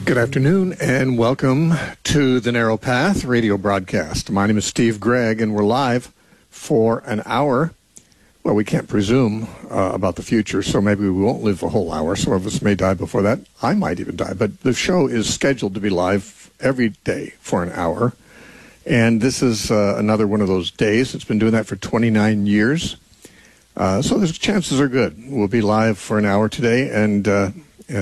Good afternoon and welcome to the Narrow Path radio broadcast. My name is Steve Gregg and we're live for an hour. Well, we can't presume about the future, so maybe we won't live a whole hour. Some of us may die before that. I might even die, but the show is scheduled to be live every day for an hour. And this is another one of those days. It's been doing that for 29 years. So the chances are good. We'll be live for an hour today, and